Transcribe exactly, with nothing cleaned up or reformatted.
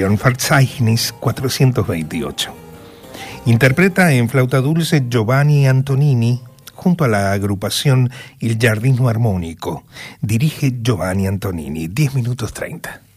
Verzeichnis cuatrocientos veintiocho. Interpreta en flauta dulce Giovanni Antonini junto a la agrupación Il Giardino Armonico. Dirige Giovanni Antonini. diez minutos treinta.